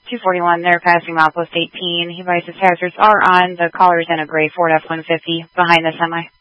241, they're passing mile post 18. He advises hazards are on. The caller's in a gray Ford F-150 behind the semi.